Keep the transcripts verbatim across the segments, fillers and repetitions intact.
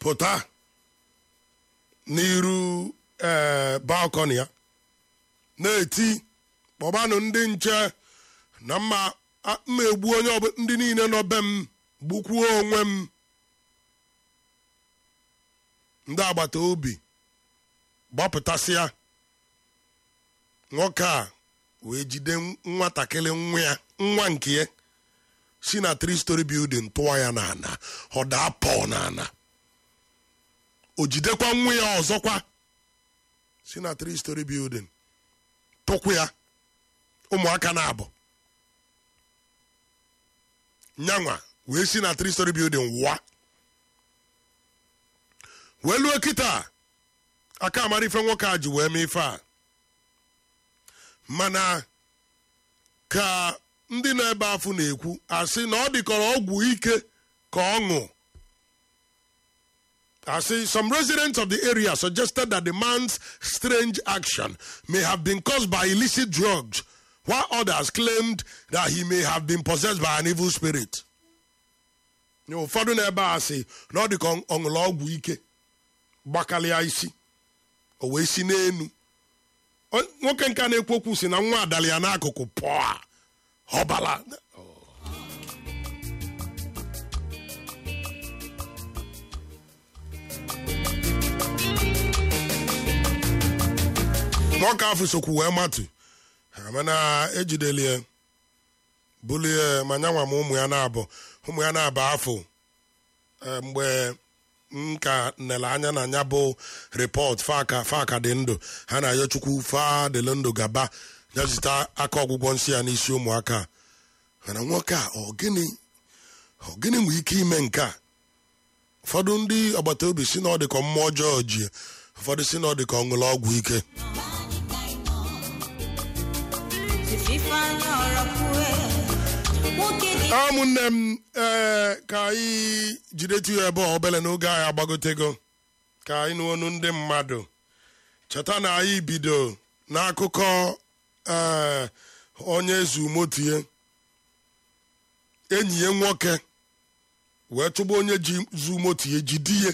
pụta n'iru ee balkoni ya na-eti kpọbanụ ndị nche na mma mma egbu onye ọbụla ndị niile nọ be m gbukwuo onwe m. ndị agbata obi gbapụtasịa nwoke a wee jide nwatakịrị nwa ya nwa nke ya si na three story building tụọ ya n'ana ọ daa pọọ n'ana. o jidekwa nwa ya ọzọkwa si na three story building tụkwu ya. ụmụaka na-abụ nyanwa wee si na three story building wụwa wee lụọ kịta aka amara ife nwoke a ji wee mee ife a. mana ka ndị nọ ebe afọ na-ekwu asị na ọ dịkọrọ ọgwụ ike ka ọ ṅụ. asị some residents of the area suggested that the man's strange action may have been caused by illicit drugs, while others claimed that he may have been possessed by an evil spirit. ụfọdụ na-ebe a sị na ọ dịka ọ ṅụrụ ọgwụ ike gbakalịa isi o wee si n'enu. nwoke nke na-ekwu okwu si na nwa adala ya n'akụkụ pụọ ọbala. nwoke afọ sokwu wee matụ mana ejidelie bulie ma nyanwa ma ụmụ ya na-abụ ụmụ ya na-aba afọ mgbe nka nele anya na anya bụ repọt faka faka dị ndụ ha na-ayọ chukwu fa dịle ndụ gaba nyazita aka ọgwụgwọ nsị ya n'isi ụmụaka. mana nwoke a ọ gịnị ọ gịnị nwere ike ime nke a? ụfọdụ ndị agbata obi si na ọ dị ka mmụọ ọjọọ ji, ụfọdụ si na ọ dị ka ọ ṅụrụ ọgwụ ike. ụmụnne m ee ka anyị jidetu ya ebe obele n'oge anyị agbagotego ka anyị n'onu ndị mmadụ cheta na anyị bido n'akụkọ ee onye ezumotie enyi ya nwoke wee chụgba onye ji zumotie jidie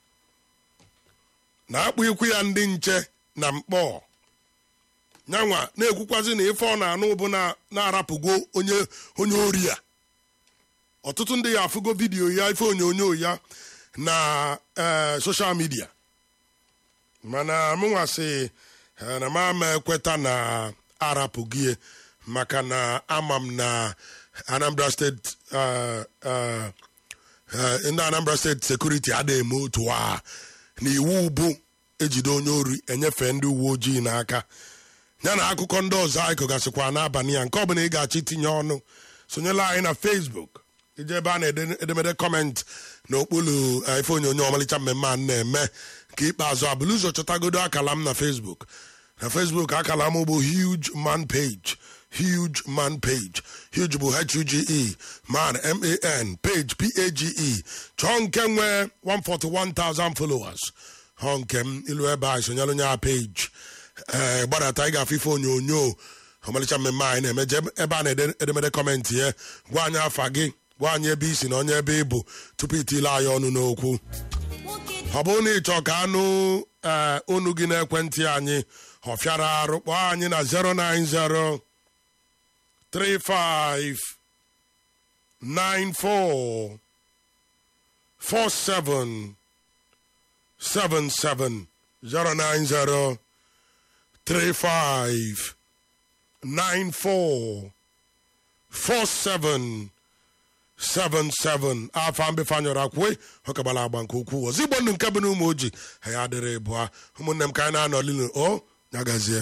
na-akpụ ikwu ya ndị nche na mkpọ nyanwa na-ekwukwazi na ife ọ na-anụ bụ na-arapụgo onye onye ori ya. ọtụtụ ndị ya afụgo vidiyo ya ife onyonyo ya na soshal midia. mana mụnwa sị na m ama ekweta na arapụgie maka na ama m na Anambra steeti ndị Anambra steeti sekuriti adịghị eme otu a na iwu bụ ejide onye ori enyefe ndị uwe ojii n'aka. ya na akụkọ ndị ọzọ anyị kọgasịkwa n'abalị ya nke ọ bụla ị ga-achọ itinye ọnụ sonyela anyị na Facebook ije ebe a na-edemede kọmentị n'okpuru ife onyonyo ọmalịcha mmemme a na-eme nke ikpeazụ abụlụ ụzọ chọtagodo akala m na Facebook na Facebook akala m bụ Huge Man Page. Huge Man Page. Huge bụ H U G E Man M A N Page P A G E. chọọ nke nwee one hundred forty-one thousand followers. họ nke m ilu ebe a sonyela onye a page ee gbadata ị ga-afụ ife onyonyo ọmalịcha mmemme anyị na-emeje ebe a na-edemede kọmentị ya gwa anyị afa gị gwa anyị ebe isi na onye ebe ịbụ tupu itile anyị ọnụ n'okwu. ọ bụrụ na ịchọ ka anụ ee onu gị n'ekwentị anyị ọ fịara arụ kpọọ anyị na zero nine zero three five nine four four seven seven seven zero nine zero three five nine four four seven seven seven. afa mbe fanyọrọ akwe ọkabala agba nke ukwuu ozigbo ndụ nke bụ n'ụmụ oji ha ya adịrị bụa ụmụnne m ka anyị na-anọ lilo o nyagazie